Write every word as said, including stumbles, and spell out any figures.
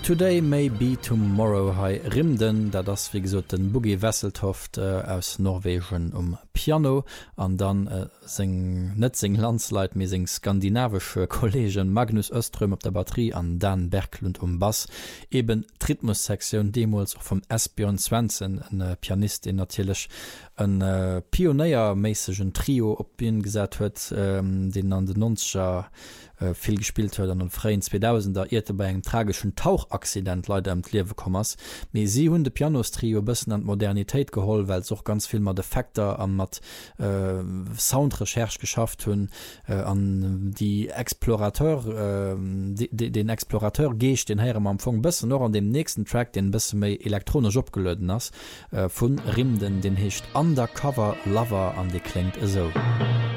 Today may be tomorrow hai Rimden, da das wie gesot den Boogie Wesseltoft äh, aus Norwegen um Piano an dann äh, sing net sing Landsleit me sing skandinavische Kollegen Magnus Öström op der Batterie an Dan Berglund um Bass eben Rhythmussektion Demos vom Esbjörn Svensson en äh, Pianist in natürlich een äh, pioniermäßigen Trio op ihn gesagt huet ähm, den an den nonscher viel gespielt huet an den freien zweitausender irte bei eng tragischen Tauchaccident leider am Klewekommers me sie hun de Pianostrio bisssen an Modernität geholl, weil auch ganz viel mat Defekter an mat äh, Soundrecherch geschafft hun äh, an die Explorateur äh, die, die, den Explorateur gecht den her am Anfang bisssen noch an dem nächsten Track den bis méi elektronisch opgelöden ass äh, vun Rimden den hecht Undercover Lover an die klingt so.